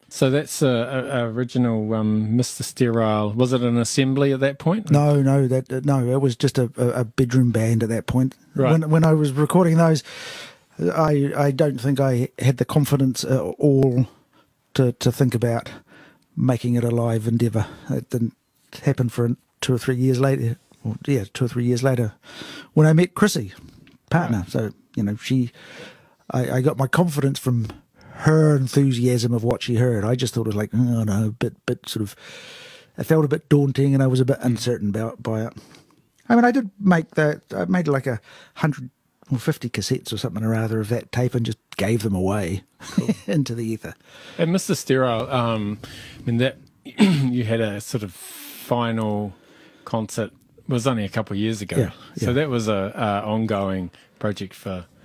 So that's a original Mr. Sterile. Was it an assembly at that point? No, it was just a bedroom band at that point. Right. When I was recording those, I don't think I had the confidence at all to think about making it a live endeavour. It didn't happen for 2 or 3 years later. Well, yeah, 2 or 3 years later, when I met Chrissy, partner. Right. So I got my confidence from her enthusiasm of what she heard. I just thought it was like, oh no, a bit sort of, it felt a bit daunting, and I was a bit uncertain by it. I mean, I made like 150 cassettes or something or other of that tape and just gave them away into the ether. And Mr. Sterile, I mean, that you had a sort of final concert was only a couple of years ago. Yeah. So that was a ongoing project for